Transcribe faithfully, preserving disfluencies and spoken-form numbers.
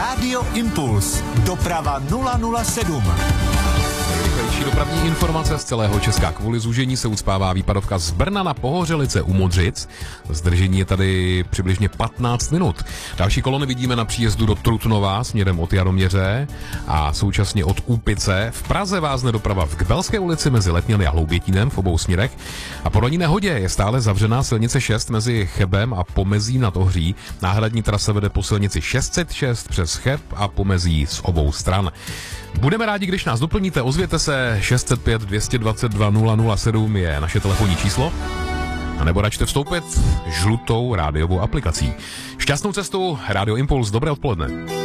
Rádio Impuls. Doprava nula nula sedm. Nejrychlejší dopravní informace z celého Česka. Kvůli zúžení se ucpává výpadovka z Brna na Pohořelice u Modřic. Zdržení je tady přibližně patnáct minut. Další kolony vidíme na příjezdu do Trutnova směrem od Jaroměře a současně od Úpice. V Praze vázne doprava v Kbelské ulici mezi Letňany a Hloubětínem v obou směrech. A po ranní nehodě je stále zavřená silnice šest mezi Chebem a Pomezím nad Ohří. Náhradní trasa vede po silnici šest set šest přes Cheb a Pomezí z obou stran. Budeme rádi, když nás doplníte, ozvěte se, šest set pět dvě dvacet dva nula nula sedm je naše telefonní číslo, a nebo račte vstoupit žlutou rádiovou aplikací. Šťastnou cestu, Rádio Impuls, dobré odpoledne.